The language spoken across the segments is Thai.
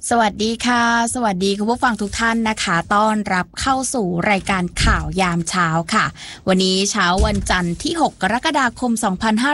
สวัสดีค่ะสวัสดีคุณผู้ฟังทุกท่านนะคะต้อนรับเข้าสู่รายการข่าวยามเช้าค่ะวันนี้เช้าวันจันทร์ที่6กรกฎาคม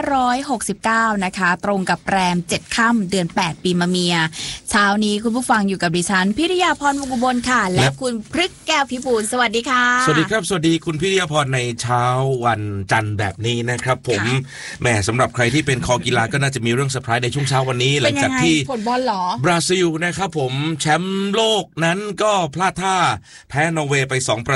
2569นะคะตรงกับแรม7ค่ำเดือน8ปีมะเมียเช้านี้คุณผู้ฟังอยู่กับดิฉันพิริยาพรวงศ์อุบลค่ะและคุณพฤกษ์แก้วพิบูลสวัสดีค่ะสวัสดีครับสวัสดีคุณพิริยาพรในเช้าวันจันทร์แบบนี้นะครับผมแหมสำหรับใครที่เป็นคอกีฬาก็น่าจะมีเรื่องเซอร์ไพรส์ในช่วงเช้าวันนี้หลังจากที่ผลบอลเหรอบราซิลนะครับผมแชมป์โลกนั้นก็พลาดท่าแพ้นอร์เวย์ไป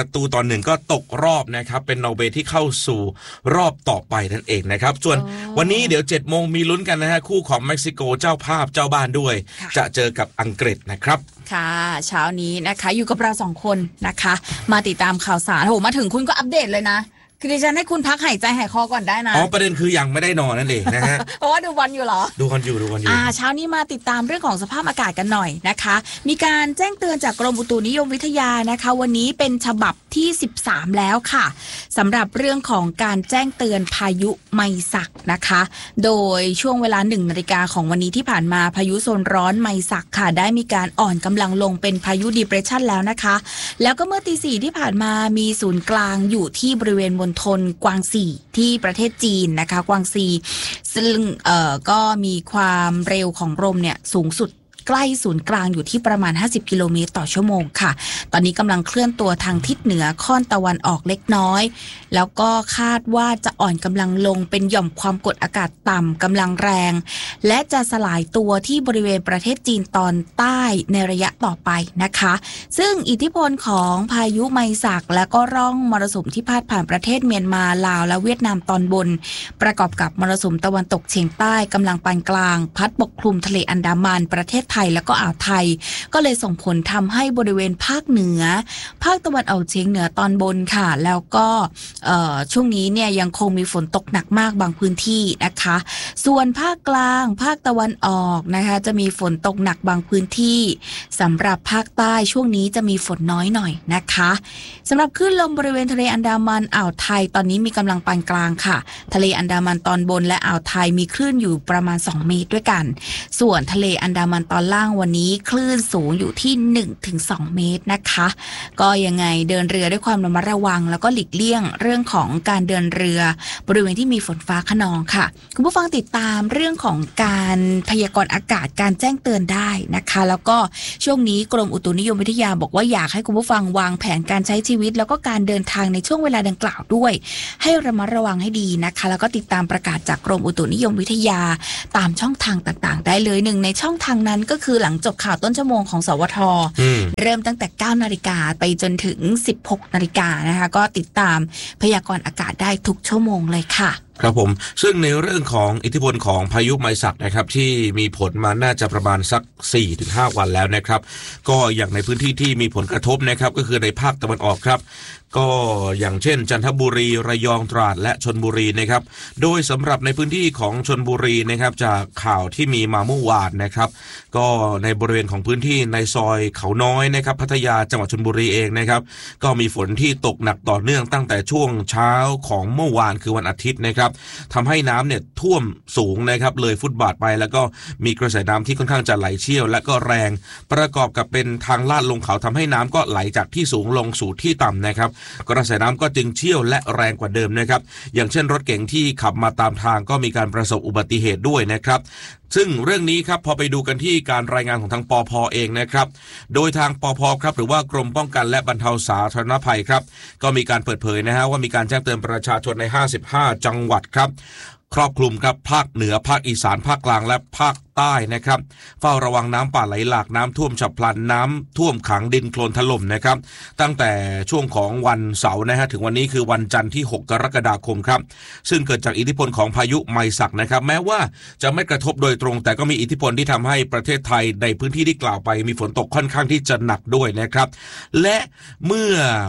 2-1ก็ตกรอบนะครับเป็นนอร์เวย์ที่เข้าสู่รอบต่อไปนั่นเองนะครับส่วนวันนี้เดี๋ยว 7 โมงมีลุ้นกันนะฮะคู่ของเม็กซิโกเจ้าภาพเจ้าบ้านด้วยจะเจอกับอังกฤษนะครับค่ะเช้านี้นะคะอยู่กับเรา2คนนะคะมาติดตามข่าวสารโหมาถึงคุณก็อัปเดตเลยนะคือดิฉันให้คุณพักหายใจหายคอก่อนได้นะประเด็นคือยังไม่ได้นอนนั่นเองนะฮะเพราะว่าดูบอลอยู่เหรอดูบอลอยู่เช้านี้มาติดตามเรื่องของสภาพอากาศกันหน่อยนะคะมีการแจ้งเตือนจากกรมอุตุนิยมวิทยานะคะวันนี้เป็นฉบับที่13แล้วค่ะสำหรับเรื่องของการแจ้งเตือนพายุไมซักนะคะโดยช่วงเวลา 1 นาฬิกาของวันนี้ที่ผ่านมาพายุโซนร้อนไมซักค่ะได้มีการอ่อนกำลังลงเป็นพายุดีเพรสชันแล้วนะคะแล้วก็เมื่อตี 4ที่ผ่านมามีศูนย์กลางอยู่ที่บริเวณมณฑลกวางซีที่ประเทศจีนนะคะกวางซีซึ่งก็มีความเร็วของลมเนี่ยสูงสุดใกล้ศูนย์กลางอยู่ที่ประมาณ50กิโลเมตรต่อชั่วโมงค่ะตอนนี้กำลังเคลื่อนตัวทางทิศเหนือค่อนตะวันออกเล็กน้อยแล้วก็คาดว่าจะอ่อนกำลังลงเป็นหย่อมความกดอากาศต่ำกำลังแรงและจะสลายตัวที่บริเวณประเทศจีนตอนใต้ในระยะต่อไปนะคะซึ่งอิทธิพลของพายุไมซักและก็ร่องมรสุมที่พาดผ่านประเทศเมียนมาลาวและเวียดนามตอนบนประกอบกับมรสุมตะวันตกเฉียงใต้กำลังปานกลางพัดปกคลุมทะเลอันดามันประเทศไทยและก็อ่าวไทยก็เลยส่งผลทำให้บริเวณภาคเหนือภาคตะวันออกเฉียงเหนือตอนบนค่ะแล้วก็ช่วงนี้เนี่ยยังคงมีฝนตกหนักมากบางพื้นที่นะคะส่วนภาคกลางภาคตะวันออกนะคะจะมีฝนตกหนักบางพื้นที่สำหรับภาคใต้ช่วงนี้จะมีฝนน้อยหน่อยนะคะสำหรับคลื่นลมบริเวณทะเลอันดามันอ่าวไทยตอนนี้มีกำลังปานกลางค่ะทะเลอันดามันตอนบนและอ่าวไทยมีคลื่นอยู่ประมาณ2 เมตรด้วยกันส่วนทะเลอันดามันตอนล่างวันนี้คลื่นสูงอยู่ที่ 1-2 เมตรนะคะก็ยังไงเดินเรือด้วยความระมัดระวังแล้วก็หลีกเลี่ยงเรื่องของการเดินเรือบริเวณที่มีฝนฟ้าคะนองค่ะคุณผู้ฟังติดตามเรื่องของการพยากรณ์อากาศการแจ้งเตือนได้นะคะแล้วก็ช่วงนี้กรมอุตุนิยมวิทยาบอกว่าอยากให้คุณผู้ฟังวางแผนการใช้ชีวิตแล้วก็การเดินทางในช่วงเวลาดังกล่าวด้วยให้ระมัดระวังให้ดีนะคะแล้วก็ติดตามประกาศจากกรมอุตุนิยมวิทยาตามช่องทางต่างๆได้เลยหนึ่งในช่องทางนั้นก็คือหลังจบข่าวต้นชั่วโมงของสวท.เริ่มตั้งแต่ 9 นาฬิกาไปจนถึง 16 นาฬิกานะคะก็ติดตามพยากรณ์อากาศได้ทุกชั่วโมงเลยค่ะครับผมซึ่งในเรื่องของอิทธิพลของพายุไมซักนะครับที่มีผลมาน่าจะประมาณสัก 4-5 วันแล้วนะครับก็อย่างในพื้นที่ที่มีผลกระทบนะครับก็คือในภาคตะวันออกครับก็อย่างเช่นจันทบุรีระยองตราดและชลบุรีนะครับโดยสำหรับในพื้นที่ของชลบุรีนะครับจากข่าวที่มีมาเมื่อวานนะครับก็ในบริเวณของพื้นที่ในซอยเขาน้อยนะครับพัทยาจังหวัดชลบุรีเองนะครับก็มีฝนที่ตกหนักต่อเนื่องตั้งแต่ช่วงเช้าของเมื่อวานคือวันอาทิตย์นะครับทำให้น้ำเนี่ยท่วมสูงนะครับเลยฟุตบาทไปแล้วก็มีกระแสน้ำที่ค่อนข้างจะไหลเชี่ยวและก็แรงประกอบกับเป็นทางลาดลงเขาทำให้น้ำก็ไหลจากที่สูงลงสู่ที่ต่ำนะครับกระแสน้ำก็จึงเชี่ยวและแรงกว่าเดิมนะครับอย่างเช่นรถเก๋งที่ขับมาตามทางก็มีการประสบอุบัติเหตุด้วยนะครับซึ่งเรื่องนี้ครับพอไปดูกันที่การรายงานของทางปภ.เองนะครับโดยทางปภ.ครับหรือว่ากรมป้องกันและบรรเทาสาธารณภัยครับก็มีการเปิดเผยนะฮะว่ามีการแจ้งเตือนประชาชนใน55จังหวัดครับครอบคลุมครับภาคเหนือภาคอีสานภาคกลางและภาคใต้นะครับเฝ้าระวังน้ำป่าไหลหลากน้ำท่วมฉับพลันน้ำท่วมขังดินโคลนถล่มนะครับตั้งแต่ช่วงของวันเสาร์นะฮะถึงวันนี้คือวันจันทร์ที่6 กรกฎาคมครับซึ่งเกิดจากอิทธิพลของพายุไมซักนะครับแม้ว่าจะไม่กระทบโดยตรงแต่ก็มีอิทธิพลที่ทำให้ประเทศไทยในพื้นที่ที่กล่าวไปมีฝนตกค่อนข้างที่จะหนักด้วยนะครับและเมื่อ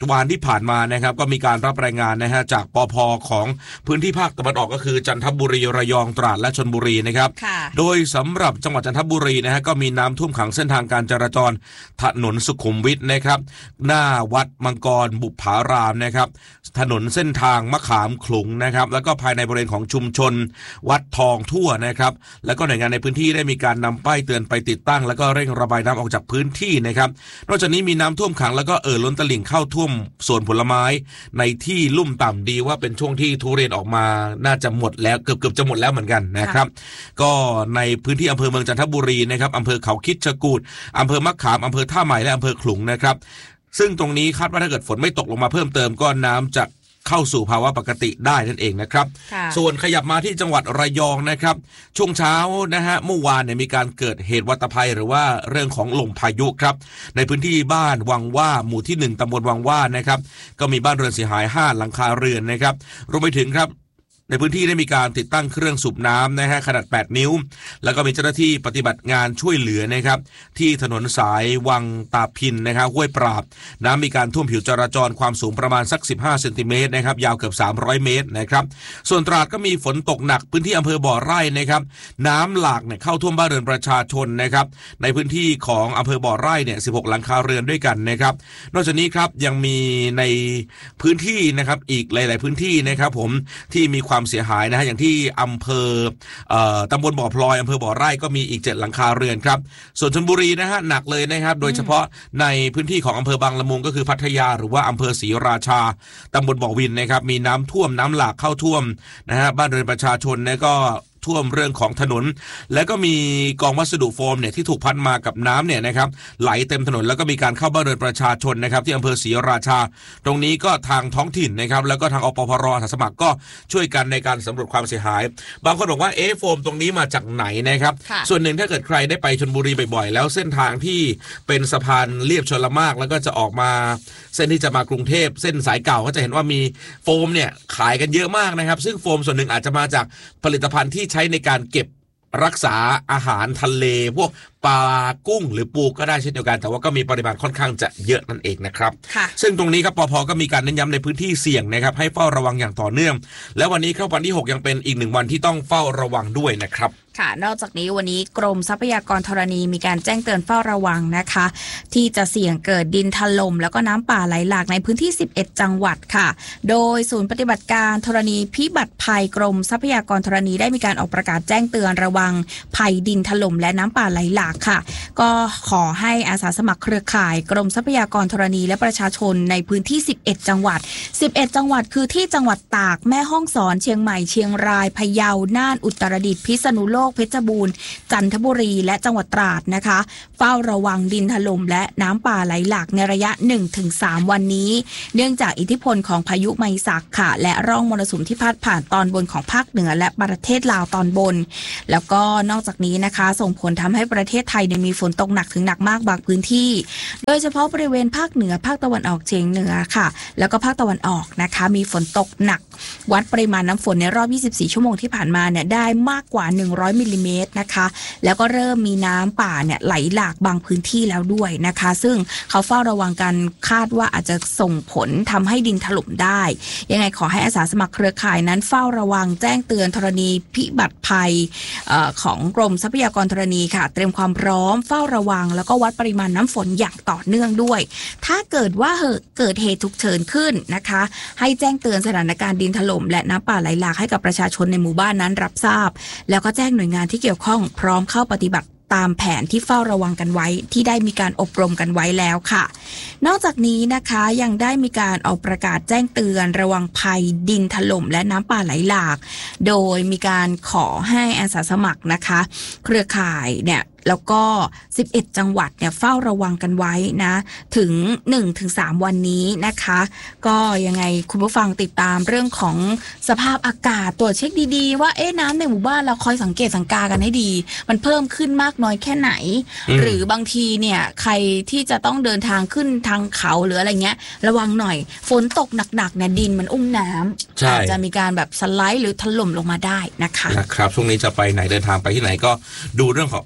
วันที่ผ่านมานะครับก็มีการรับรายงานนะฮะจากปภ.ของพื้นที่ภาคตะวันออกก็คือจันทบุรีระยองตราดและชลบุรีนะครับโดยสำหรับจังหวัดจันทบุรีนะฮะก็มีน้ำท่วมขังเส้นทางการจราจรถนนสุขุมวิทนะครับหน้าวัดมังกรบุปผารามนะครับถนนเส้นทางมะขามขลุงนะครับแล้วก็ภายในบริเวณของชุมชนวัดทองทั่วนะครับแล้วก็หน่วยงานในพื้นที่ได้มีการนำป้ายเตือนไปติดตั้งแล้วก็เร่งระบายน้ำออกจากพื้นที่นะครับนอกจากนี้มีน้ำท่วมขังแล้วก็ล้นตลิ่งเข้าท่วมสวนผลไม้ในที่ลุ่มต่ำดีว่าเป็นช่วงที่ทุเรียนออกมาน่าจะหมดแล้วเกือบจะหมดแล้วเหมือนกันนะครับก็ในพื้นที่อำเภอเมืองจันทบุรีนะครับอำเภอเขาคิดชะกูดอำเภอมะขามอำเภอท่าใหม่และอำเภอขลุงนะครับซึ่งตรงนี้คาดว่าถ้าเกิดฝนไม่ตกลงมาเพิ่มเติมก็น้ำจะเข้าสู่ภาวะปกติได้นั่นเองนะครับส่วนขยับมาที่จังหวัดระยองนะครับช่วงเช้านะฮะเมื่อวานเนี่ยมีการเกิดเหตุวัตภัยหรือว่าเรื่องของลมพายุครับในพื้นที่บ้านวังว่าหมู่ที่1ตำบลวังว่านะครับก็มีบ้านเรือนเสียหาย5หลังคาเรือนนะครับรวมไปถึงครับในพื้นที่ได้มีการติดตั้งเครื่องสูบน้ำนะฮะขนาด8นิ้วแล้วก็มีเจ้าหน้าที่ปฏิบัติงานช่วยเหลือนะครับที่ถนนสายวังตาพินนะครับห้วยปราบน้ำมีการท่วมผิวจราจรความสูงประมาณสัก15เซนติเมตรนะครับยาวเกือบ300เมตรนะครับส่วนตราดก็มีฝนตกหนักพื้นที่อำเภอบ่อไร่นะครับน้ำหลากเนี่ยเข้าท่วมบ้านเรือนประชาชนนะครับในพื้นที่ของอำเภอบ่อไร่เนี่ย16หลังคาเรือนด้วยกันนะครับนอกจากนี้ครับยังมีในพื้นที่นะครับอีกหลายๆพื้นที่นะครับผมที่มีความเสียหายนะฮะอย่างที่อำเภอตำบลบ่อพลอยอำเภอบ่อไร่ก็มีอีก7หลังคาเรือนครับส่วนชลบุรีนะฮะหนักเลยนะครับโดยเฉพาะในพื้นที่ของอำเภอบางละมุงก็คือพัทยาหรือว่าอำเภอศรีราชาตำบลบ่อวินนะครับมีน้ำท่วมน้ำหลากเข้าท่วมนะฮะบ้านเรือนประชาชนเนี่ยก็ท่วมเรื่องของถนนและก็มีกองวัสดุโฟมเนี่ยที่ถูกพัดมากับน้ำเนี่ยนะครับไหลเต็มถนนแล้วก็มีการเข้าบ้านเรือนประชาชนนะครับที่อำเภอศรีราชาตรงนี้ก็ทางท้องถิ่นนะครับแล้วก็ทางอปพร.อาสาสมัครก็ช่วยกันในการสำรวจความเสียหายบางคนบอกว่าโฟมตรงนี้มาจากไหนนะครับส่วนหนึ่งถ้าเกิดใครได้ไปชลบุรีบ่อยๆแล้วเส้นทางที่เป็นสะพานเลียบชลมารแล้วก็จะออกมาเส้นที่จะมากรุงเทพเส้นสายเก่าก็จะเห็นว่ามีโฟมเนี่ยขายกันเยอะมากนะครับซึ่งโฟมส่วนหนึ่งอาจจะมาจากผลิตภัณฑ์ที่ใช้ในการเก็บรักษาอาหารทะเลพวกปลากุ้งหรือปูก็ได้เช่นเดียวกันแต่ว่าก็มีปริมาณค่อนข้างจะเยอะนั่นเองนะครับซึ่งตรงนี้ครับปภ.ก็มีการเน้นย้ำในพื้นที่เสี่ยงนะครับให้เฝ้าระวังอย่างต่อเนื่องและวันนี้ครับวันที่6ยังเป็นอีก1วันที่ต้องเฝ้าระวังด้วยนะครับค่ะนอกจากนี้วันนี้กรมทรัพยากรธรณีมีการแจ้งเตือนเฝ้าระวังนะคะที่จะเสี่ยงเกิดดินถล่มแล้วก็น้ำป่าไหลหลากในพื้นที่11จังหวัดค่ะโดยศูนย์ปฏิบัติการธรณีพิบัติภัยกรมทรัพยากรธรณีได้มีการออกประกาศแจ้งเตือนระวังภัยดินถล่มและน้ำป่าไหลหลากค่ะก็ขอให้อาสาสมัครเครือข่ายกรมทรัพยากรธรณีและประชาชนในพื้นที่11จังหวัด11จังหวัดคือที่จังหวัดตากแม่ฮ่องสอนเชียงใหม่เชียงรายพะเยาน่านอุตรดิตถ์พิษณุโลกเพชรบูรณ์จันทบุรีและจังหวัดตราดนะคะเฝ้าระวังดินถล่มและน้ำป่าไหลหลากในระยะ 1-3 วันนี้เนื่องจากอิทธิพลของพายุไมซักค่ะและร่องมรสุมที่พาดผ่านตอนบนของภาคเหนือและประเทศลาวตอนบนแล้วก็นอกจากนี้นะคะส่งผลทำให้ประเทศไทยมีฝนตกหนักถึงหนักมากบางพื้นที่โดยเฉพาะบริเวณภาคเหนือภาคตะวันออกเฉียงเหนือค่ะแล้วก็ภาคตะวันออกนะคะมีฝนตกหนักวัดปริมาณน้ำฝนในรอบ24ชั่วโมงที่ผ่านมาเนี่ยได้มากกว่า100มิลลิเมตรนะคะแล้วก็เริ่มมีน้ำป่าเนี่ยไหลหลากบางพื้นที่แล้วด้วยนะคะซึ่งเขาเฝ้าระวังกันคาดว่าอาจจะส่งผลทำให้ดินถล่มได้ยังไงขอให้อาสาสมัครเครือข่ายนั้นเฝ้าระวังแจ้งเตือนธรณีพิบัติภัยของกรมทรัพยากรธรณีค่ะเตรียมความพร้อมเฝ้าระวังแล้วก็วัดปริมาณน้ำฝนอย่างต่อเนื่องด้วยถ้าเกิดว่าเกิดเหตุฉุกเฉินขึ้นนะคะให้แจ้งเตือนสถานการณ์ดินถล่มและน้ำป่าไหลหลากให้กับประชาชนในหมู่บ้านนั้นรับทราบแล้วก็แจ้งหน่วยงานที่เกี่ยวข้องพร้อมเข้าปฏิบัติตามแผนที่เฝ้าระวังกันไว้ที่ได้มีการอบรมกันไว้แล้วค่ะนอกจากนี้นะคะยังได้มีการออกประกาศแจ้งเตือนระวังภัยดินถล่มและน้ำป่าไหลหลากโดยมีการขอให้อาสาสมัครนะคะเครือข่ายเนี่ยแล้วก็11จังหวัดเนี่ยเฝ้าระวังกันไว้นะถึง 1-3 วันนี้นะคะก็ยังไงคุณผู้ฟังติดตามเรื่องของสภาพอากาศตรวจเช็คดีๆว่าน้ำในหมู่บ้านเราคอยสังเกตสังกากันให้ดีมันเพิ่มขึ้นมากน้อยแค่ไหนหรือบางทีเนี่ยใครที่จะต้องเดินทางขึ้นทางเขาหรืออะไรเงี้ยระวังหน่อยฝนตกหนักๆเนี่ยดินมันอุ้มน้ำอาจจะมีการแบบสไลด์หรือถล่มลงมาได้นะคะนะครับช่วงนี้จะไปไหนเดินทางไปที่ไหนก็ดูเรื่องของอากาศด้วย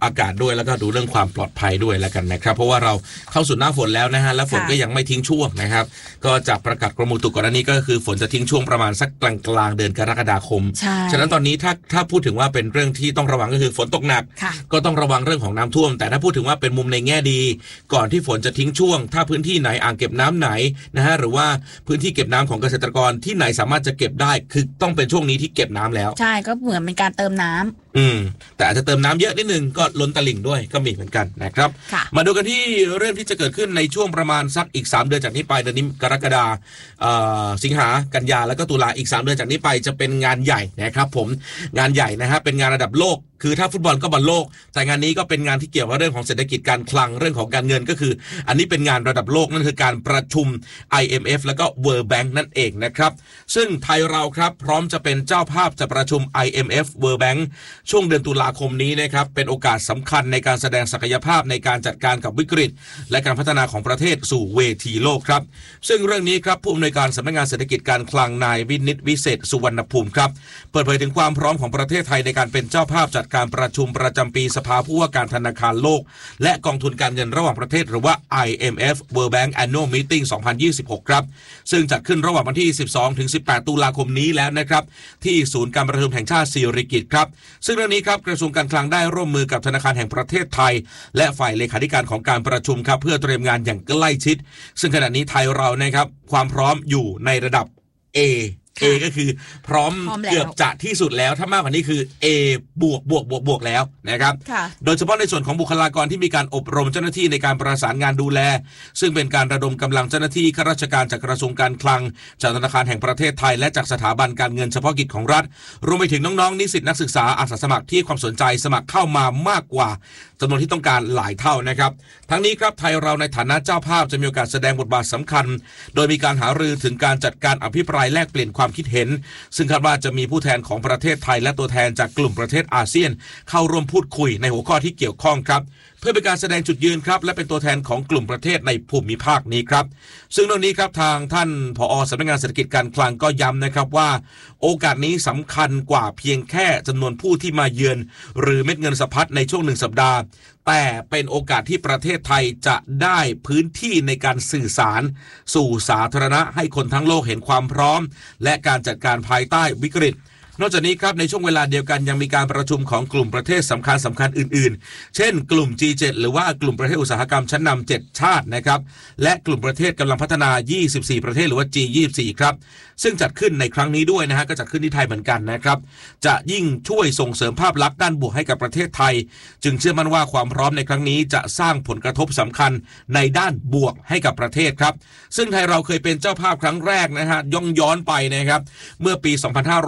ด้วยแล้วก็ดูเรื่องความปลอดภัยด้วยแล้วกันนะครับเพราะว่าเราเข้าสู่หน้าฝนแล้วนะฮะแล้วฝนก็ยังไม่ทิ้งช่วงนะครับก็จากประกาศกรมอุตุก่อนหน้านี้ก็คือฝนจะทิ้งช่วงประมาณสักกลางเดือนกรกฎาคมฉะนั้นตอนนี้ถ้าพูดถึงว่าเป็นเรื่องที่ต้องระวังก็คือฝนตกหนักก็ต้องระวังเรื่องของน้ำท่วมแต่ถ้าพูดถึงว่าเป็นมุมในแง่ดีก่อนที่ฝนจะทิ้งช่วงถ้าพื้นที่ไหนอ่างเก็บน้ำไหนนะฮะหรือว่าพื้นที่เก็บน้ำของเกษตรกรที่ไหนสามารถจะเก็บได้คือต้องเป็นช่วงนี้ที่เก็บน้ำแล้วใช่ก็เหมือนเป็นการเติมน้ำแต่อาจจะเติมน้ำเยอะนิดนึงก็ล้นตลิ่งด้วยก็มีเหมือนกันนะครับมาดูกันที่เรื่องที่จะเกิดขึ้นในช่วงประมาณสักอีก3เดือนจากนี้ไปเดือนนี้กรกฎาสิงหากันยาแล้วก็ตุลาอีก3เดือนจากนี้ไปจะเป็นงานใหญ่นะครับผมงานใหญ่นะฮะเป็นงานระดับโลกคือถ้าฟุตบอลก็บอลโลกแต่งานนี้ก็เป็นงานที่เกี่ยวกับเรื่องของเศรษฐกิจการคลังเรื่องของการเงินก็คืออันนี้เป็นงานระดับโลกนั่นคือการประชุม IMF แล้วก็ World Bank นั่นเองนะครับซึ่งไทยเราครับพร้อมจะเป็นเจ้าภาพจะประชุม IMF World Bank ช่วงเดือนตุลาคมนี้นะครับเป็นโอกาสสำคัญในการแสดงศักยภาพในการจัดการกับวิกฤตและการพัฒนาของประเทศสู่เวทีโลกครับซึ่งเรื่องนี้ครับผู้อำนวยการสำนักงานเศรษฐกิจการคลังนายวินิตวิเศษสุวรรณภูมิครับเปิดเผยถึงความพร้อมของประเทศไทยในการเป็นเจ้าภาพจัดการประชุมประจำปีสภาผู้ว่าการธนาคารโลกและกองทุนการเงินระหว่างประเทศหรือว่า IMF World Bank Annual Meeting 2026 ครับซึ่งจัดขึ้นระหว่างวันที่ 12-18 ตุลาคมนี้แล้วนะครับที่ศูนย์การประชุมแห่งชาติสิริกิติ์ครับซึ่งเรื่องนี้ครับกระทรวงการคลังได้ร่วมมือกับธนาคารแห่งประเทศไทยและฝ่ายเลขาธิการของการประชุมครับเพื่อเตรียมงานอย่างใกล้ชิดซึ่งขณะนี้ไทยเรานะครับความพร้อมอยู่ในระดับ A ก็คือพร้อมเกือบจะที่สุดแล้วถ้ามากกว่านี้คือ A บวกแล้วนะครับโดยเฉพาะในส่วนของบุคลากรที่มีการอบรมเจ้าหน้าที่ในการประสานงานดูแลซึ่งเป็นการระดมกำลังเจ้าหน้าที่ข้าราชการจากกระทรวงการคลังจากธนาคารแห่งประเทศไทยและจากสถาบันการเงินเฉพาะกิจของรัฐรวมไปถึงน้องๆนิสิตนักศึกษาอาสาสมัครที่ความสนใจสมัครเข้ามามากกว่าจำนวนที่ต้องการหลายเท่านะครับทั้งนี้ครับไทยเราในฐานะเจ้าภาพจะมีโอกาสแสดงบทบาทสำคัญโดยมีการหารือถึงการจัดการอภิปรายแลกเปลี่ยนความคิดเห็นซึ่งคาดว่าจะมีผู้แทนของประเทศไทยและตัวแทนจากกลุ่มประเทศอาเซียนเข้าร่วมพูดคุยในหัวข้อที่เกี่ยวข้องครับเพื่อเป็นการแสดงจุดยืนครับและเป็นตัวแทนของกลุ่มประเทศในภูมิภาคนี้ครับซึ่งเรื่องนี้ครับทางท่านผอ.สำนักงานเศรษฐกิจการคลังก็ย้ำนะครับว่าโอกาสนี้สำคัญกว่าเพียงแค่จำนวนผู้ที่มาเยือนหรือเม็ดเงินสะพัดในช่วง1สัปดาห์แต่เป็นโอกาสที่ประเทศไทยจะได้พื้นที่ในการสื่อสารสู่สาธารณะให้คนทั้งโลกเห็นความพร้อมและการจัดการภายใต้วิกฤตนอกจากนี้ครับในช่วงเวลาเดียวกันยังมีการประชุมของกลุ่มประเทศสำคัญอื่นๆเช่นกลุ่ม G7 หรือว่ากลุ่มประเทศอุตสาหกรรมชั้นนำ7ชาตินะครับและกลุ่มประเทศกำลังพัฒนา24ประเทศหรือว่า G24 ครับซึ่งจัดขึ้นในครั้งนี้ด้วยนะฮะก็จัดขึ้นที่ไทยเหมือนกันนะครับจะยิ่งช่วยส่งเสริมภาพลักษณ์ด้านบวกให้กับประเทศไทยจึงเชื่อมั่นว่าความพร้อมในครั้งนี้จะสร้างผลกระทบสำคัญในด้านบวกให้กับประเทศครับซึ่งไทยเราเคยเป็นเจ้าภาพครั้งแรกนะฮะย้อนไปนะครับเมื่อปี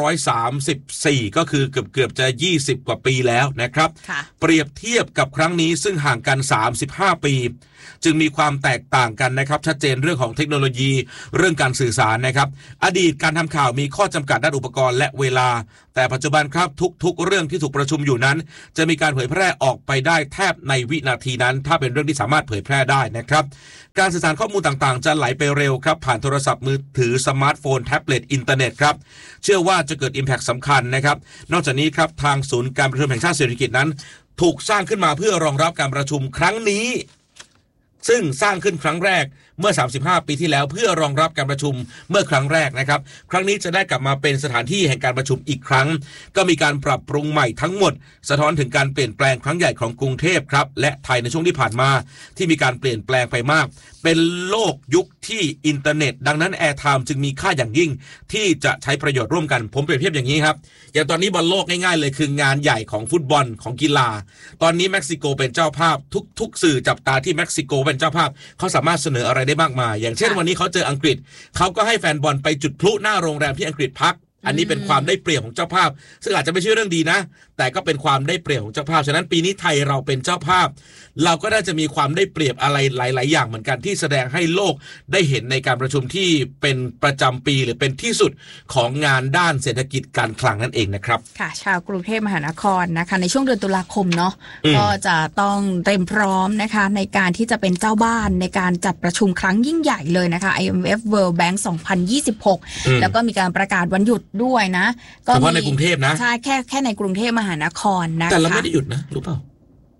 2534 ก็คือเกือบจะ20กว่าปีแล้วนะครับเปรียบเทียบกับครั้งนี้ซึ่งห่างกัน35ปีจึงมีความแตกต่างกันนะครับชัดเจนเรื่องของเทคโนโลยีเรื่องการสื่อสารนะครับอดีตการทำข่าวมีข้อจำกัดด้านอุปกรณ์และเวลาแต่ปัจจุบันครับทุกเรื่องที่ถูกประชุมอยู่นั้นจะมีการเผยแพร่ออกไปได้แทบในวินาทีนั้นถ้าเป็นเรื่องที่สามารถเผยแพร่ได้นะครับการสื่อสารข้อมูลต่างๆจะไหลไปเร็วครับผ่านโทรศัพท์มือถือสมาร์ทโฟนแท็บเล็ตอินเทอร์เน็ตครับเชื่อว่าจะเกิด Impact สำคัญนะครับนอกจากนี้ครับทางศูนย์การประชุมแห่งชาติเศรษฐกิจนั้นถูกสร้างขึ้นมาเพื่อรองรับการประชุมครั้งนี้ซึ่งสร้างขึ้นครั้งแรกเมื่อ35ปีที่แล้วเพื่อรองรับการประชุมเมื่อครั้งแรกนะครับครั้งนี้จะได้กลับมาเป็นสถานที่แห่งการประชุมอีกครั้งก็มีการปรับปรุงใหม่ทั้งหมดสะท้อนถึงการเปลี่ยนแปลงครั้งใหญ่ของกรุงเทพครับและไทยในช่วงที่ผ่านมาที่มีการเปลี่ยนแปลงไปมากเป็นโลกยุคที่อินเทอร์เน็ตดังนั้นแอร์ไทม์จึงมีค่าอย่างยิ่งที่จะใช้ประโยชน์ร่วมกันผมเปรียบเทียบอย่างนี้ครับอย่างตอนนี้บอลโลกง่ายๆเลยคืองานใหญ่ของฟุตบอลของกีฬาตอนนี้เม็กซิโกเป็นเจ้าภาพทุกสื่อจับตาที่เม็กซิโกเป็นเจ้าภาพเขาสามารถเสนออะไรได้มากมายอย่างเช่นวันนี้เขาเจออังกฤษเขาก็ให้แฟนบอลไปจุดพลุหน้าโรงแรมที่อังกฤษพักอันนี้เป็นความได้เปรียบของเจ้าภาพซึ่งอาจจะไม่ใช่เรื่องดีนะแต่ก็เป็นความได้เปรียบของเจ้าภาพฉะนั้นปีนี้ไทยเราเป็นเจ้าภาพเราก็น่าจะมีความได้เปรียบอะไรหลายๆอย่างเหมือนกันที่แสดงให้โลกได้เห็นในการประชุมที่เป็นประจำปีหรือเป็นที่สุดของงานด้านเศรษฐกิจการคลังนั่นเองนะครับค่ะชาวกรุงเทพมหานครนะคะในช่วงเดือนตุลาคมเนาะก็จะต้องเตรียมพร้อมนะคะในการที่จะเป็นเจ้าบ้านในการจัดประชุมครั้งยิ่งใหญ่เลยนะคะ IMF World Bank 2026แล้วก็มีการประกาศวันหยุดด้วยนะเฉพาะในกรุงเทพนะใช่แค่ในกรุงเทพมหานครนะคะแต่เราไม่ได้หยุดนะรู้เปล่า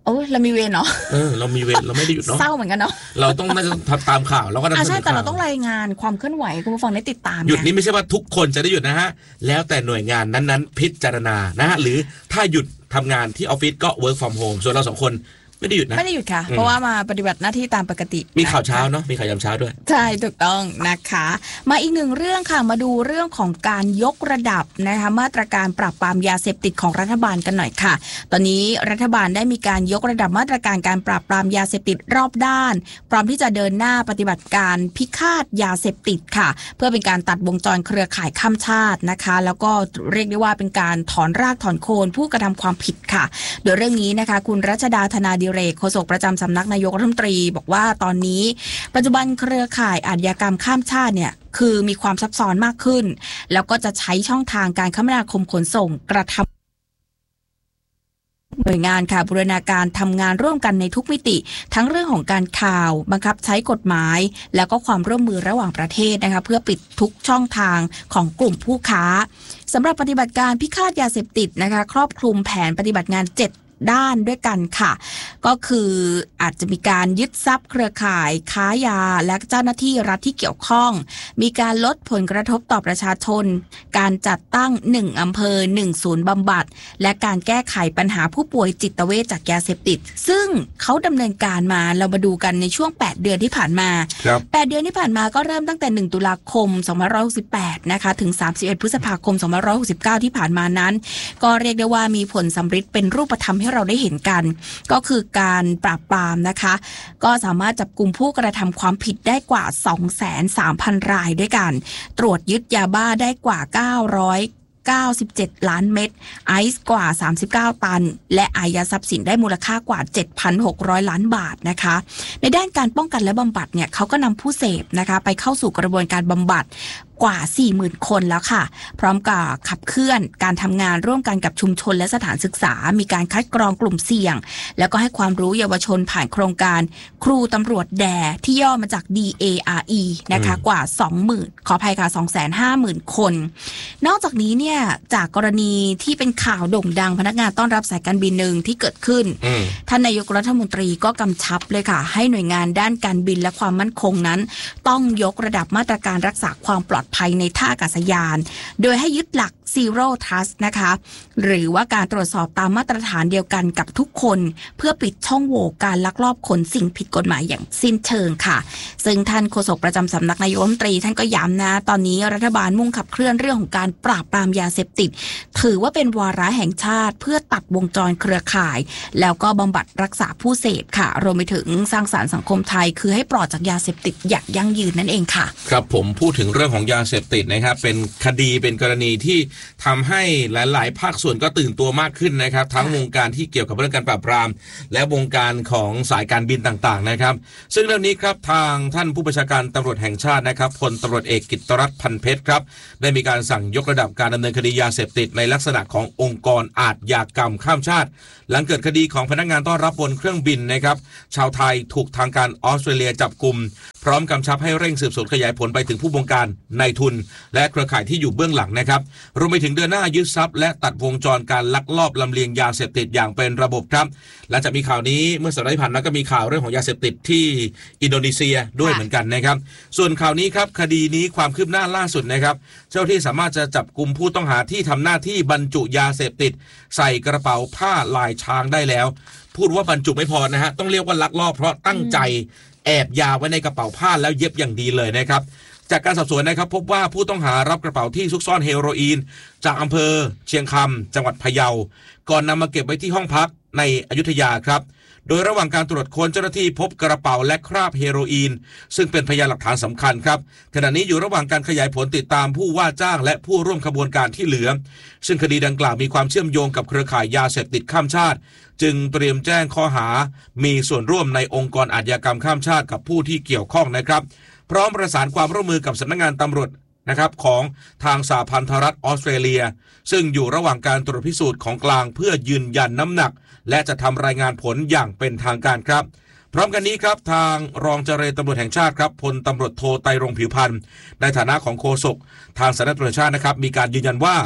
โอ้เรามีเวรเนาะเรามีเวรเราไม่ได้หยุดเนาะเศร้าเหมือนกันเนาะเราต้องน่าจะตามข่าวเราก็ใช่แต่เราต้องรายงานความเคลื่อนไหวคุณผู้ฟังได้ติดตามหยุดนี้ไม่ใช่ว่าทุกคนจะได้หยุดนะฮะแล้วแต่หน่วยงานนั้นๆพิจารณานะฮะหรือถ้าหยุดทำงานที่ออฟฟิศก็ work from home ส่วนเรา2คนไม่ได้หยุดนะไม่ได้หยุดค่ะเพราะว่ามาปฏิบัติหน้าที่ตามปกติมีข่าวเช้าเนาะมีข่าวยามเช้าด้วยใช่ถูกต้องนะคะมาอีกหนึ่งเรื่องค่ะมาดูเรื่องของการยกระดับนะคะมาตรการปราบปรามยาเสพติดของรัฐบาลกันหน่อยค่ะตอนนี้รัฐบาลได้มีการยกระดับมาตรการการปราบปรามยาเสพติดรอบด้านพร้อมที่จะเดินหน้าปฏิบัติการพิฆาตยาเสพติดค่ะเพื่อเป็นการตัดวงจรเครือข่ายข้ามชาตินะคะแล้วก็เรียกได้ว่าเป็นการถอนรากถอนโคนผู้กระทำความผิดค่ะโดยเรื่องนี้นะคะคุณรัชดาธนาดิเรกโฆษกประจำสำนักนายกรัฐมนตรีบอกว่าตอนนี้ปัจจุบันเครือข่ายอาชญากรรมข้ามชาติเนี่ยคือมีความซับซ้อนมากขึ้นแล้วก็จะใช้ช่องทางการคมนาคมขนส่งกระทำหน่วยงานค่ะบูรณาการทำงานร่วมกันในทุกมิติทั้งเรื่องของการข่าวบังคับใช้กฎหมายแล้วก็ความร่วมมือระหว่างประเทศนะคะเพื่อปิดทุกช่องทางของกลุ่มผู้ค้าสำหรับปฏิบัติการพิฆาตยาเสพติดนะคะครอบคลุมแผนปฏิบัติงาน7ด้านด้วยกันค่ะก็คืออาจจะมีการยึดทรัพย์เครือข่ายค้ายาและเจ้าหน้าที่รัฐที่เกี่ยวข้องมีการลดผลกระทบต่อประชาชนการจัดตั้ง1อำเภอ1ศูนย์บำบัดและการแก้ไขปัญหาผู้ป่วยจิตเวชจากยาเสพติดซึ่งเขาดำเนินการมาเรามาดูกันในช่วง8เดือนที่ผ่านมา8เดือนที่ผ่านมาก็เริ่มตั้งแต่1ตุลาคม2568นะคะถึง31พฤษภาคม2569ที่ผ่านมานั้นก็เรียกได้ว่ามีผลสำฤทธิ์เป็นรูปธรรมให้เราได้เห็นกันก็คือการปราบปรามนะคะก็สามารถจับกุมผู้กระทำความผิดได้กว่า 230,000 รายด้วยกันตรวจยึดยาบ้าได้กว่า97 ล้านเม็ดไอซ์กว่า39ตันและอายัดทรัพย์สินได้มูลค่ากว่า 7,600 ล้านบาทนะคะในด้านการป้องกันและบำบัดเนี่ยเขาก็นำผู้เสพนะคะไปเข้าสู่กระบวนการบำบัดกว่า 40,000 คนแล้วค่ะพร้อมกับขับเคลื่อนการทำงานร่วมกันกับชุมชนและสถานศึกษามีการคัดกรองกลุ่มเสี่ยงแล้วก็ให้ความรู้เยาวชนผ่านโครงการครูตำรวจแดที่ย่อมาจาก DARE นะคะกว่า 20,000 ขออภัยค่ะ 250,000 คนนอกจากนี้เนี่ยจากกรณีที่เป็นข่าวโด่งดังพนักงานต้อนรับสายการบินหนึ่งที่เกิดขึ้นท่านนายกรัฐมนตรีก็กำชับเลยค่ะให้หน่วยงานด้านการบินและความมั่นคงนั้นต้องยกระดับมาตรการรักษาความปลอดภัยในท่าอากาศยานโดยให้ยึดหลัก Zero Trust นะคะหรือว่าการตรวจสอบตามมาตรฐานเดียวกันกับทุกคนเพื่อปิดช่องโหว่การลักลอบขนสิ่งผิดกฎหมายอย่างสิ้นเชิงค่ะซึ่งท่านโฆษกประจำสำนักนายกรัฐมนตรีท่านก็ย้ำนะตอนนี้รัฐบาลมุ่งขับเคลื่อนเรื่องของการปราบปรามยาเสพติดถือว่าเป็นวาระแห่งชาติเพื่อตัดวงจรเครือข่ายแล้วก็บำบัดรักษาผู้เสพค่ะรวมไปถึงสร้างสรรค์สังคมไทยคือให้ปลอดจากยาเสพติดอย่างยั่งยืนนั่นเองค่ะครับผมพูดถึงเรื่องของยาเสพติดนะครับเป็นคดีเป็นกรณีที่ทำให้หลายๆภาคส่วนก็ตื่นตัวมากขึ้นนะครับทั้งวงการที่เกี่ยวกับเรื่องการปราบปรามและวงการของสายการบินต่างๆนะครับซึ่งเรื่องนี้ครับทางท่านผู้บัญชาการตำรวจแห่งชาตินะครับพลตำรวจเอกกิตติรัตน์พันเพชรครับได้มีการสั่งยกระดับการดำเนินคดียาเสพติดในลักษณะขององค์กรอาชญากรรมข้ามชาติหลังเกิดคดีของพนักงานต้อนรับบนเครื่องบินนะครับชาวไทยถูกทางการออสเตรเลียจับกุมพร้อมกำชับให้เร่งสืบสวนขยายผลไปถึงผู้บงการนายทุนและเครือข่ายที่อยู่เบื้องหลังนะครับรวมไปถึงเดือนหน้ายึดทรัพย์และตัดวงจรการลักลอบลำเลียงยาเสพติดอย่างเป็นระบบครับหลังจากมีข่าวนี้เมื่อสัปดาห์ที่ผ่านมาก็มีข่าวเรื่องของยาเสพติดที่อินโดนีเซียด้วยเหมือนกันนะครับส่วนข่าวนี้ครับคดีนี้ความคืบหน้าล่าสุดนะครับเจ้าที่สามารถจะจับกุมผู้ต้องหาที่ทำหน้าที่บรรจุยาเสพติดใส่กระเป๋าผ้าลายช้างได้แล้วพูดว่าบรรจุไม่พอนะฮะต้องเรียกว่าลักลอบเพราะตั้งใจแอบยาไว้ในกระเป๋าผ้าแล้วเย็บอย่างดีเลยนะครับจากการสอบสวนนะครับพบว่าผู้ต้องหารับกระเป๋าที่ซุกซ่อนเฮโรอีนจากอำเภอเชียงคำจังหวัดพะเยาก่อนนำมาเก็บไว้ที่ห้องพักในอยุธยาครับโดยระหว่างการตรวจค้นเจ้าหน้าที่พบกระเป๋าและคราบเฮโรอีนซึ่งเป็นพยานหลักฐานสำคัญครับขณะนี้อยู่ระหว่างการขยายผลติดตามผู้ว่าจ้างและผู้ร่วมขบวนการที่เหลือซึ่งคดีดังกล่าวมีความเชื่อมโยงกับเครือข่ายยาเสพติดข้ามชาติจึงเตรียมแจ้งข้อหามีส่วนร่วมในองค์กรอาชญากรรมข้ามชาติกับผู้ที่เกี่ยวข้องนะครับพร้อมประสานความร่วมมือกับสำนักงานตำรวจนะครับของทางสหพันธรัฐออสเตรเลียซึ่งอยู่ระหว่างการตรวจพิสูจน์ของกลางเพื่อยืนยันน้ำหนักและจะทำรายงานผลอย่างเป็นทางการครับพร้อมกันนี้ครับทางรองเจรตำรวจแห่งชาติครับพลตำรวจโทไตรรงค์ผิวพันธ์ในฐานะของโฆษกทางสำนักตำรวจแห่งชาตินะครับมีการยืนยันว่า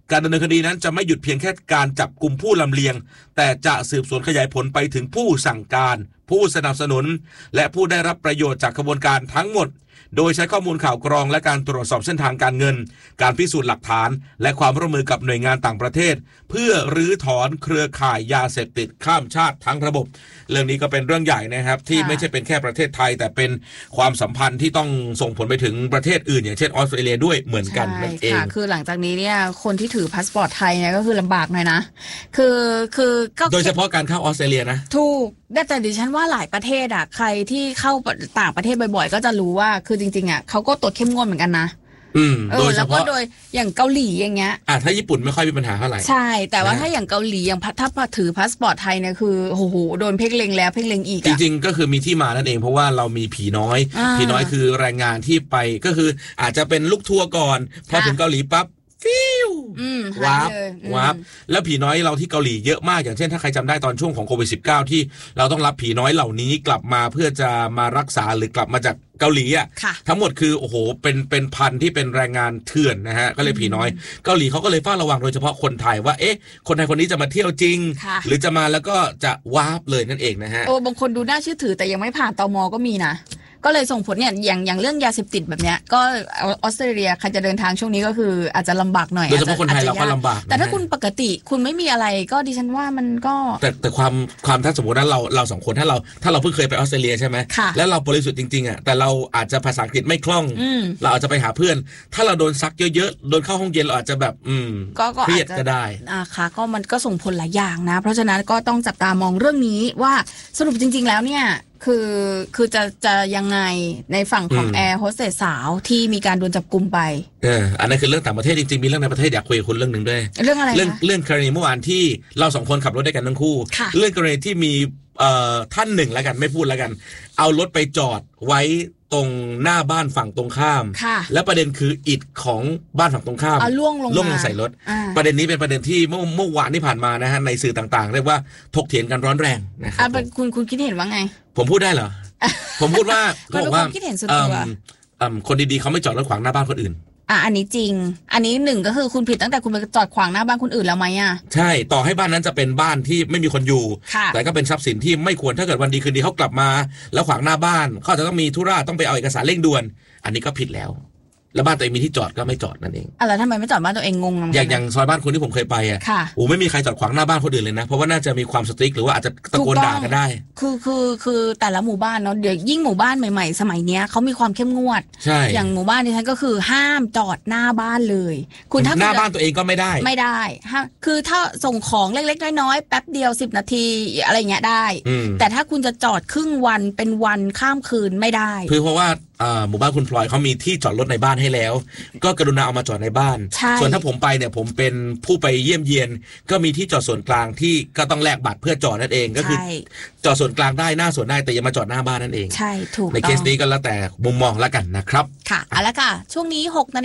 การดำเนินคดีนั้นจะไม่หยุดเพียงแค่การจับกุมผู้ลำเลียงแต่จะสืบสวนขยายผลไปถึงผู้สั่งการผู้สนับสนุนและผู้ได้รับประโยชน์จากขบวนการทั้งหมดโดยใช้ข้อมูลข่าวกรองและการตรวจสอบเส้นทางการเงินการพิสูจน์หลักฐานและความร่วมมือกับหน่วยงานต่างประเทศเพื่อรื้อถอนเครือข่ายยาเสพติดข้ามชาติทั้งระบบเรื่องนี้ก็เป็นเรื่องใหญ่นะครับที่ไม่ใช่เป็นแค่ประเทศไทยแต่เป็นความสัมพันธ์ที่ต้องส่งผลไปถึงประเทศอื่นอย่างเช่นออสเตรเลียด้วยเหมือนกันนั่นเองคือหลังจากนี้เนี่ยคนที่ถือพาสปอร์ตไทยเนี่ยก็คือลำบากหน่อยนะคือโดยเฉพาะการเข้าออสเตรเลียนะถูกแต่ดิฉันว่าหลายประเทศอ่ะใครที่เข้าต่างประเทศบ่อยๆก็จะรู้ว่าคือจริงๆอ่ะเขาก็ตรวจเข้มงวดเหมือนกันนะโดยเฉพาะโดยอย่างเกาหลีอย่างเงี้ยถ้าญี่ปุ่นไม่ค่อยมีปัญหาเท่าไหร่ใช่แต่ว่าถ้าอย่างเกาหลีอย่างถ้าถือพาสปอร์ตไทยเนี่ยคือโอ้โหโดนเพ่งเล็งแล้วเพ่งเล็งอีกจริงๆก็คือมีที่มานั่นเองเพราะว่าเรามีผีน้อยคือแรงงานที่ไปก็คืออาจจะเป็นลูกทัวร์ก่อนพอถึงเกาหลีปั๊บฟิววาบแล้วผีน้อยเราที่เกาหลีเยอะมากอย่างเช่นถ้าใครจำได้ตอนช่วงของโควิด -19 ที่เราต้องรับผีน้อยเหล่านี้กลับมาเพื่อจะมารักษาหรือกลับมาจากเกาหลีอ่ะทั้งหมดคือโอ้โหเป็นพันที่เป็นแรงงานเถื่อนนะฮะก็เลยผีน้อยเกาหลีเขาก็เลยเฝ้าระวังโดยเฉพาะคนไทยว่าคนไทยคนนี้จะมาเที่ยวจริงหรือจะมาแล้วก็จะวาบเลยนั่นเองนะฮะบางคนดูน่าเชื่อถือแต่ยังไม่ผ่านตม.ก็มีนะก็เลยส่งผลเนี่ยอย่างเรื่องยาเสพติดแบบเนี้ยก็ออสเตรเลียใครจะเดินทางช่วงนี้ก็คืออาจจะลำบากหน่อยโดยเฉพาะคนไทยเราก็ลำบากแต่ถ้าคุณปกติคุณไม่มีอะไรก็ดิฉันว่ามันก็แต่ความถ้าสมมติว่าเราสองคนถ้าเราเพิ่งเคยไปออสเตรเลียใช่ไหมแล้วเราบริสุทธิ์จริงๆอ่ะแต่เราอาจจะภาษาอังกฤษไม่คล่องเราอาจจะไปหาเพื่อนถ้าเราโดนซักเยอะๆโดนเข้าห้องเย็นเราอาจจะแบบเครียดก็ได้ค่ะก็มันก็ส่งผลหลายอย่างนะเพราะฉะนั้นก็ต้องจับตามองเรื่องนี้ว่าสรุปจริงๆแล้วเนี่ยคือจะยังไงในฝั่งของแอร์โฮสเตสสาวที่มีการโดนจับกุมไปอันนั้นคือเรื่องต่างประเทศจริงๆมีเรื่องในประเทศอยากคุยกับคุณเรื่องนึงด้วยเรื่องอะไรเรื่องกรณีเมื่อวานที่เราสองคนขับรถด้วยกันทั้งคู่เรื่องกรณีที่มีท่านหนึ่งแล้วกันไม่พูดแล้วกันเอารถไปจอดไว้ตรงหน้าบ้านฝั่งตรงข้ามแล้วประเด็นคืออิฐของบ้านฝั่งตรงข้ามล่วงลงใส่รถประเด็นนี้เป็นประเด็นที่เมื่อวานที่ผ่านมานะฮะในสื่อต่างๆเรียกว่าถกเถียงกันร้อนแรงนะครับคุณคิดเห็นว่าไงผมพูดได้เหรอ ผมพูดว่าเขาบอกว่าคนดีๆเขาไม่จอดรถขวางหน้าบ้านคนอื่นอันนี้จริงอันนี้หนึ่งก็คือคุณผิดตั้งแต่คุณไปจอดขวางหน้าบ้านคนอื่นแล้วไหมใช่ต่อให้บ้านนั้นจะเป็นบ้านที่ไม่มีคนอยู่แต่ก็เป็นทรัพย์สินที่ไม่ควรถ้าเกิดวันดีคืนดีเขากลับมาแล้วขวางหน้าบ้านเขาจะต้องมีธุระต้องไปเอาเอกสารเร่งด่วนอันนี้ก็ผิดแล้วแล้วบ้านตัวเองมีที่จอดก็ไม่จอดนั่นเองแล้วทำไมไม่จอดบ้านตัวเองงงอย่างซอยบ้านคุณที่ผมเคยไปไม่มีใครจอดขวางหน้าบ้านคนอื่นเลยนะเพราะว่าน่าจะมีความสตริกหรือว่าอาจจะตะโกนด่ากันได้คือแต่ละหมู่บ้านเนาะเดี๋ยวยิ่งหมู่บ้านใหม่ๆสมัยเนี้ยเขามีความเข้มงวดอย่างหมู่บ้านที่ฉันก็คือห้ามจอดหน้าบ้านเลยคุณถ้าหน้าบ้านตัวเองก็ไม่ได้คือถ้าส่งของเล็กๆน้อยๆแป๊บเดียว10 นาทีอะไรเงี้ยได้แต่ถ้าคุณจะจอดครึ่งวันเป็นวันข้ามคืนไม่ได้เพราะว่าหมู่บ้านคุณพลอยเขามีที่จอดรถในบ้านให้แล้วก็กรุณาเอามาจอดในบ้านส่วนถ้าผมไปเนี่ยผมเป็นผู้ไปเยี่ยมเยียนก็มีที่จอดส่วนกลางที่ก็ต้องแลกบัตรเพื่อจอดนั่นเองก็คือจอดส่วนกลางได้หน้าส่วนได้แต่อย่ามาจอดหน้าบ้านนั่นเองใช่ถูกในเคสนี้ก็แล้วแต่มุมมองแล้วกันนะครับค่ะเอาละค่ะช่วงนี้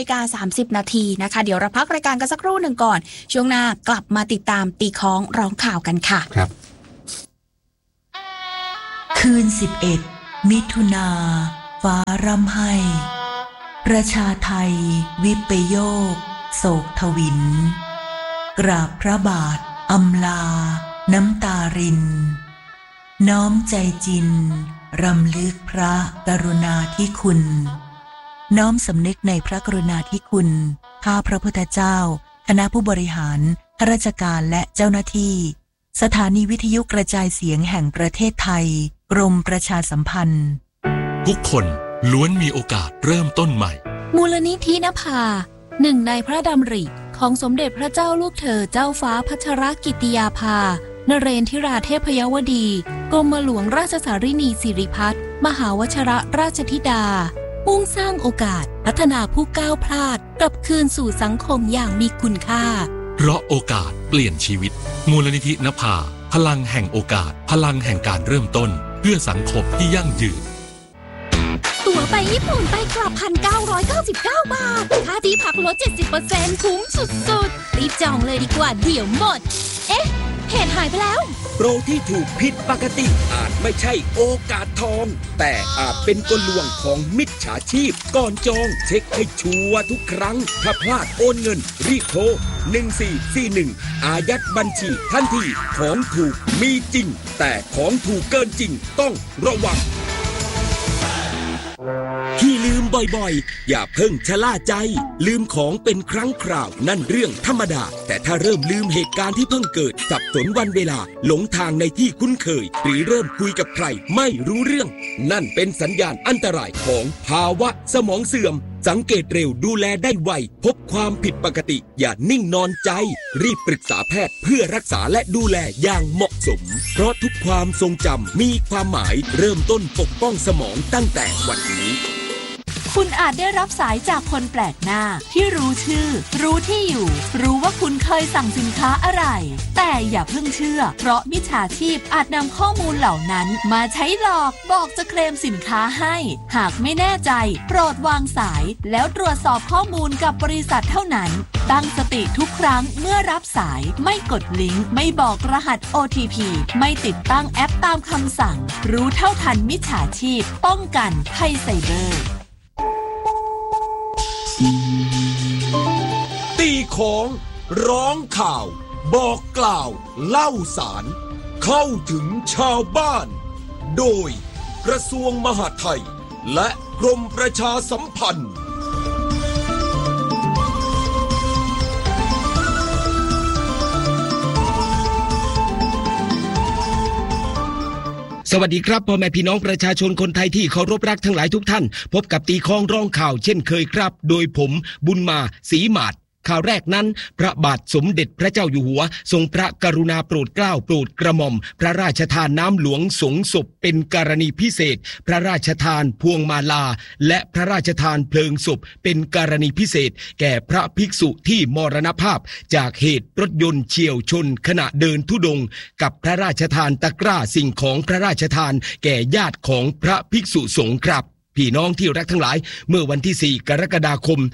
6:30 นาทีนะคะเดี๋ยวเราพักรายการกันสักครู่หนึ่งก่อนช่วงหน้ากลับมาติดตามตีค้องร้องข่าวกันค่ะครับคืน11 มิถุนาฟ้าร่ำไห้ประชาไทยวิปโยคโศกทวินกราบพระบาทอำลาน้ำตารินน้อมใจจินรำลึกพระกรุณาธิคุณน้อมสำนึกในพระกรุณาธิคุณข้าพระพุทธเจ้าคณะผู้บริหารข้าราชการและเจ้าหน้าที่สถานีวิทยุกระจายเสียงแห่งประเทศไทยกรมประชาสัมพันธ์ทุกคนล้วนมีโอกาสเริ่มต้นใหม่มูลนิธินภาหนึ่งในพระดำริของสมเด็จพระเจ้าลูกเธอเจ้าฟ้าพัชรกิติยาภานเรนทิราเทพยวดีกรมหลวงราชสารินีสิริพัฒน์มหาวชรราชธิดามุ่งสร้างโอกาสพัฒนาผู้ก้าวพลาดกลับคืนสู่สังคมอย่างมีคุณค่าเพราะโอกาสเปลี่ยนชีวิตมูลนิธินภาพลังแห่งโอกาสพลังแห่งการเริ่มต้นเพื่อสังคมที่ยั่งยืนตั๋วไปญี่ปุ่นไปกลับ 1,999 บาทค่าที่พักลด 70% คุ้มสุดๆรีบจองเลยดีกว่าเดี๋ยวหมดเหตุหายไปแล้วโปรที่ถูกผิดปกติอาจไม่ใช่โอกาสทองแต่อาจเป็นกลลวงของมิจฉาชีพก่อนจองเช็คให้ชัวร์ทุกครั้งถ้าพลาดโอนเงินรีบโทร1441อายัดบัญชีทันทีของถูกมีจริงแต่ของถูกเกินจริงต้องระวังที่ลืมบ่อยๆอย่าเพิ่งชะล่าใจลืมของเป็นครั้งคราวนั่นเรื่องธรรมดาแต่ถ้าเริ่มลืมเหตุการณ์ที่เพิ่งเกิดสับสนวันเวลาหลงทางในที่คุ้นเคยหรือเริ่มคุยกับใครไม่รู้เรื่องนั่นเป็นสัญญาณอันตรายของภาวะสมองเสื่อมสังเกตเร็วดูแลได้ไวพบความผิดปกติอย่านิ่งนอนใจรีบปรึกษาแพทย์เพื่อรักษาและดูแลอย่างเหมาะสมเพราะทุกความทรงจำมีความหมายเริ่มต้นปกป้องสมองตั้งแต่วันนี้คุณอาจได้รับสายจากคนแปลกหน้าที่รู้ชื่อรู้ที่อยู่รู้ว่าคุณเคยสั่งสินค้าอะไรแต่อย่าเพิ่งเชื่อเพราะมิจฉาชีพอาจนำข้อมูลเหล่านั้นมาใช้หลอกบอกจะเคลมสินค้าให้หากไม่แน่ใจโปรดวางสายแล้วตรวจสอบข้อมูลกับบริษัทเท่านั้นตั้งสติทุกครั้งเมื่อรับสายไม่กดลิงก์ไม่บอกรหัส OTP ไม่ติดตั้งแอปตามคำสั่งรู้เท่าทันมิจฉาชีพป้องกันภัยไซเบอร์ตีของร้องข่าวบอกกล่าวเล่าสารเข้าถึงชาวบ้านโดยกระทรวงมหาดไทยและกรมประชาสัมพันธ์สวัสดีครับพ่อแม่พี่น้องประชาชนคนไทยที่เคารพรักทั้งหลายทุกท่านพบกับตีคองร้องข่าวเช่นเคยครับโดยผมบุญมาศรีหมาดข่าวแรกนั้นพระบาทสมเด็จพระเจ้าอยู่หัวทรงพระกรุณาโปรดเกล้าโปรดกระหม่อมพระราชทานน้ำหลวงสงศพเป็นกรณีพิเศษพระราชทานพวงมาลาและพระราชทานเพลิงศพเป็นกรณีพิเศษแก่พระภิกษุที่มรณภาพจากเหตุรถยนต์เฉี่ยวชนขณะเดินธุดงค์กับพระราชทานตะกร้าสิ่งของพระราชทานแก่ญาติของพระภิกษุสงฆ์ครับพี่น้องที่รักทั้งหลายเมื่อวันที่4กรกฎาคม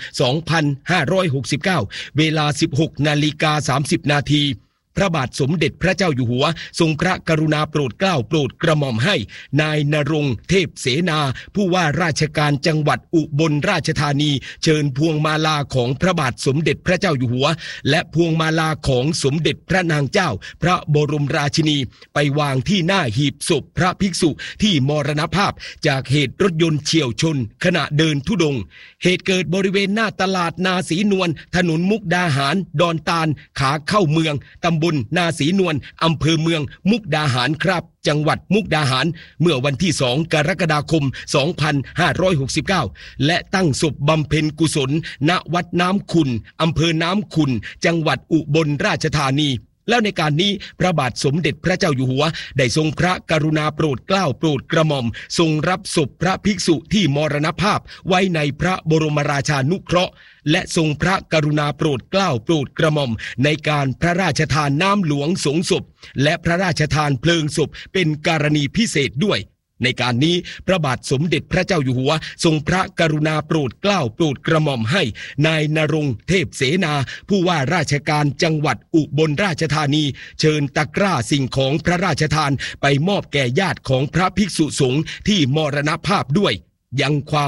2569เวลา 16:30 นาทีพระบาทสมเด็จพระเจ้าอยู่หัวทรงพระกรุณาโปรดเกล้าโปรดกระหม่อมให้นายณรงค์เทพเสนาผู้ว่าราชการจังหวัดอุบลราชธานีเชิญพวงมาลาของพระบาทสมเด็จพระเจ้าอยู่หัวและพวงมาลาของสมเด็จพระนางเจ้าพระบรมราชินีไปวางที่หน้าหีบศพพระภิกษุที่มรณภาพจากเหตุรถยนต์เฉี่ยวชนขณะเดินธุดงค์เหตุเกิดบริเวณหน้าตลาดนาศรีนวลถนนมุกดาหารดอนตาลขาเข้าเมืองตำบลนาศรีนวลอำเภอเมืองมุกดาหารครับจังหวัดมุกดาหารเมื่อวันที่2กรกฎาคม2569และตั้งศพบำเพ็ญกุศลณวัดน้ำขุ่นอำเภอน้ำขุ่นจังหวัดอุบลราชธานีแล้วในการนี้พระบาทสมเด็จพระเจ้าอยู่หัวได้ทรงพระกรุณาโปรดเกล้าโปรดกระหม่อมทรงรับศพพระภิกษุที่มรณภาพไว้ในพระบรมราชานุเคราะห์และทรงพระกรุณาโปรดเกล้าโปรดกระหม่อมในการพระราชทานน้ำหลวงสงศพและพระราชทานเพลิงศพเป็นกรณีพิเศษด้วยในการนี้พระบาทสมเด็จพระเจ้าอยู่หัวทรงพระกรุณาโปรดเกล้าโปรดกระหม่อมให้นายณรงค์เทพเสนาผู้ว่าราชการจังหวัดอุบลราชธานีเชิญตะกร้าสิ่งของพระราชทานไปมอบแก่ญาติของพระภิกษุสงฆ์ที่มรณภาพด้วยยังความ